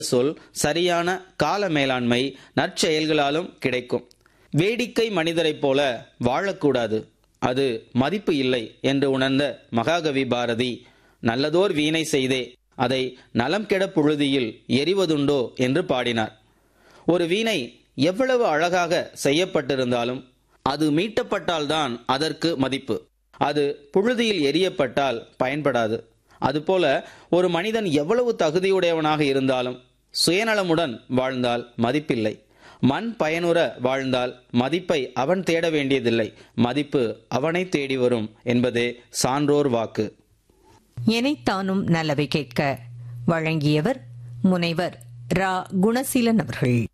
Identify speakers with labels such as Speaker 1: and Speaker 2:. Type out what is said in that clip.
Speaker 1: சொல் சரியான கால மேலாண்மை நற்செயல்களாலும் கிடைக்கும். வேடிக்கை மனிதரைப் போல வாழக்கூடாது, அது மதிப்பு இல்லை என்று உணர்ந்த மகாகவி பாரதி, நல்லதோர் வீணை செய்தே அதை நலம் கெட புழுதியில் எறிவதுண்டோ என்று பாடினார். ஒரு வீணை எவ்வளவு அழகாக செய்யப்பட்டிருந்தாலும் அது மீட்டப்பட்டால்தான் அதற்கு மதிப்பு. அது புழுதியில் எரியப்பட்டால் பயன்படாது. அதுபோல ஒரு மனிதன் எவ்வளவு தகுதியுடையவனாக இருந்தாலும் சுயநலமுடன் வாழ்ந்தால் மதிப்பில்லை. மண் பயனுற வாழ்ந்தால் மதிப்பை அவன் தேட வேண்டியதில்லை, மதிப்பு அவனை தேடி வரும் என்பதே சான்றோர் வாக்கு.
Speaker 2: எனைத்தானும் நல்லவை கேட்க வழங்கியவர் முனைவர் ரா. குணசீலன் அவர்கள்.